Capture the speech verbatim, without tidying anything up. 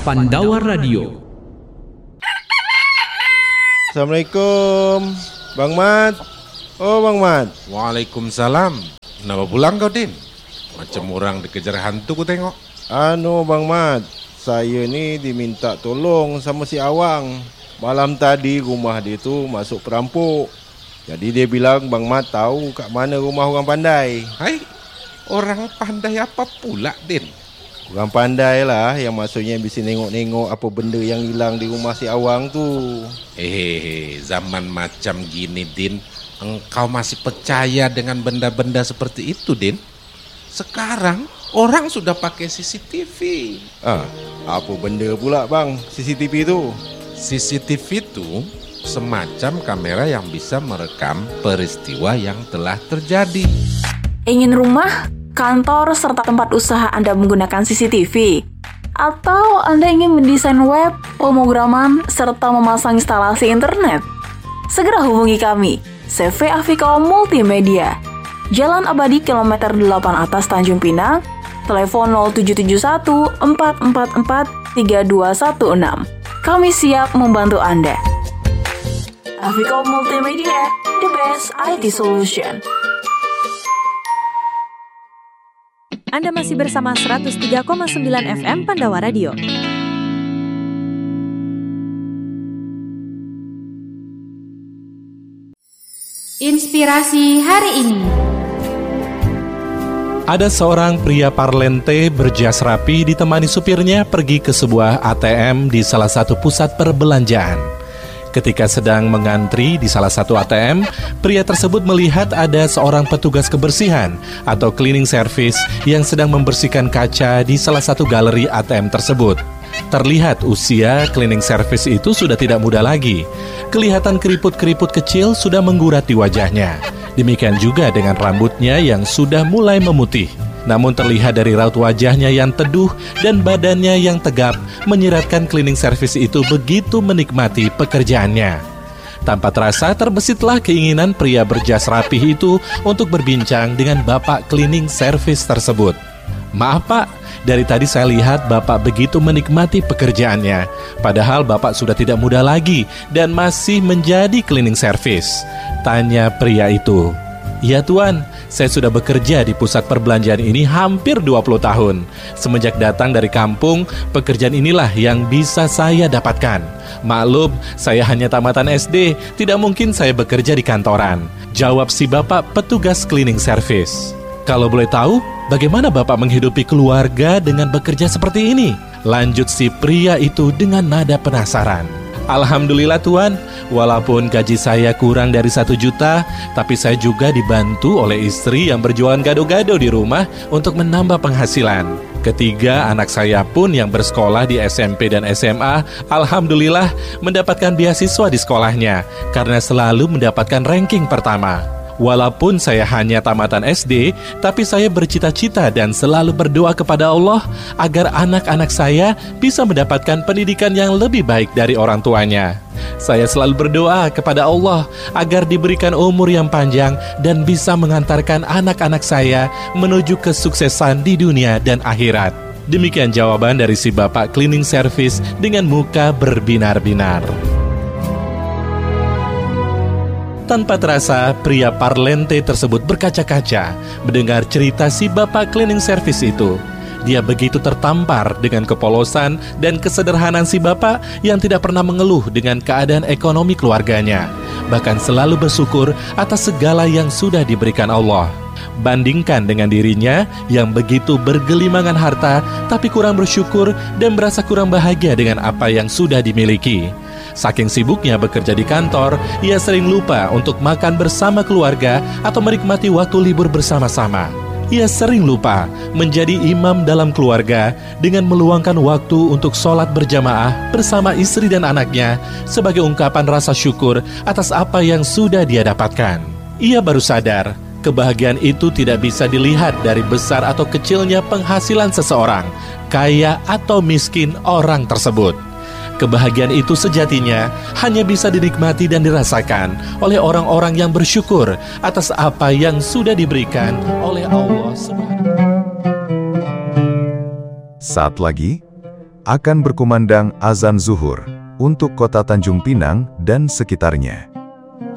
Pandawa Radio. Assalamualaikum, Bang Mat. Oh, Bang Mat. Waalaikumsalam. Kenapa pulang kau, Din? Macam orang dikejar hantu ku tengok. Anu, Bang Mat, saya ni diminta tolong sama si Awang. Malam tadi rumah dia tu masuk perampok. Jadi dia bilang Bang Mat tahu kat mana rumah orang pandai. Hai, orang pandai apa pula, Din? Orang pandai lah, yang maksudnya bisa nengok-nengok apa benda yang hilang di rumah si Awang tu. Hehehe, zaman macam gini, Din, engkau masih percaya dengan benda-benda seperti itu, Din? Sekarang orang sudah pakai C C T V. Ah, apa benda pula bang C C T V tu? C C T V itu semacam kamera yang bisa merekam peristiwa yang telah terjadi. Ingin rumah, kantor, serta tempat usaha Anda menggunakan C C T V? Atau Anda ingin mendesain web, pemrograman, serta memasang instalasi internet? Segera hubungi kami, C V Afiko Multimedia, Jalan Abadi kilometer delapan atas Tanjung Pinang, telepon nol tujuh tujuh satu empat empat empat tiga dua satu enam. Kami siap membantu Anda. Afiko Multimedia, the best I T solution. Anda masih bersama seratus tiga koma sembilan F M Pandawa Radio. Inspirasi hari ini. Ada seorang pria parlente berjas rapi ditemani supirnya pergi ke sebuah A T M di salah satu pusat perbelanjaan. Ketika sedang mengantri di salah satu A T M, pria tersebut melihat ada seorang petugas kebersihan atau cleaning service yang sedang membersihkan kaca di salah satu galeri A T M tersebut. Terlihat usia cleaning service itu sudah tidak muda lagi. Kelihatan keriput-keriput kecil sudah menggurat di wajahnya. Demikian juga dengan rambutnya yang sudah mulai memutih. Namun terlihat dari raut wajahnya yang teduh dan badannya yang tegap menyiratkan cleaning service itu begitu menikmati pekerjaannya. Tanpa terasa terbesitlah keinginan pria berjas rapih itu untuk berbincang dengan bapak cleaning service tersebut. Maaf Pak, dari tadi saya lihat Bapak begitu menikmati pekerjaannya. Padahal Bapak sudah tidak muda lagi dan masih menjadi cleaning service. Tanya pria itu. Ya Tuan, saya sudah bekerja di pusat perbelanjaan ini hampir dua puluh tahun. Semenjak datang dari kampung, pekerjaan inilah yang bisa saya dapatkan. Maklum, saya hanya tamatan S D, tidak mungkin saya bekerja di kantoran. Jawab si bapak petugas cleaning service. Kalau boleh tahu, bagaimana Bapak menghidupi keluarga dengan bekerja seperti ini? Lanjut si pria itu dengan nada penasaran. Alhamdulillah Tuan, walaupun gaji saya kurang dari satu juta, tapi saya juga dibantu oleh istri yang berjualan gado-gado di rumah untuk menambah penghasilan. Ketiga anak saya pun yang bersekolah di S M P dan S M A, alhamdulillah mendapatkan beasiswa di sekolahnya karena selalu mendapatkan ranking pertama. Walaupun saya hanya tamatan S D, tapi saya bercita-cita dan selalu berdoa kepada Allah agar anak-anak saya bisa mendapatkan pendidikan yang lebih baik dari orang tuanya. Saya selalu berdoa kepada Allah agar diberikan umur yang panjang dan bisa mengantarkan anak-anak saya menuju kesuksesan di dunia dan akhirat. Demikian jawaban dari si bapak cleaning service dengan muka berbinar-binar. Tanpa terasa, pria parlente tersebut berkaca-kaca mendengar cerita si bapak cleaning service itu. Dia begitu tertampar dengan kepolosan dan kesederhanaan si bapak yang tidak pernah mengeluh dengan keadaan ekonomi keluarganya. Bahkan selalu bersyukur atas segala yang sudah diberikan Allah. Bandingkan dengan dirinya yang begitu bergelimangan harta tapi kurang bersyukur dan merasa kurang bahagia dengan apa yang sudah dimiliki. Saking sibuknya bekerja di kantor, ia sering lupa untuk makan bersama keluarga atau menikmati waktu libur bersama-sama. Ia sering lupa menjadi imam dalam keluarga dengan meluangkan waktu untuk sholat berjamaah bersama istri dan anaknya sebagai ungkapan rasa syukur atas apa yang sudah dia dapatkan. Ia baru sadar, kebahagiaan itu tidak bisa dilihat dari besar atau kecilnya penghasilan seseorang, kaya atau miskin orang tersebut. Kebahagiaan itu sejatinya hanya bisa dinikmati dan dirasakan oleh orang-orang yang bersyukur atas apa yang sudah diberikan oleh Allah Subhanahu wa Ta'ala. Saat lagi, akan berkumandang azan zuhur untuk kota Tanjung Pinang dan sekitarnya.